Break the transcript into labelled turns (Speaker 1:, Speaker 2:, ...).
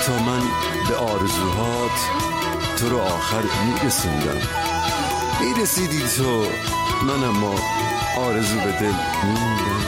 Speaker 1: تا من به آرزوهات تو رو آخر میرسوندم. میرسیدی تو، من اما آرزو به دل میموندم.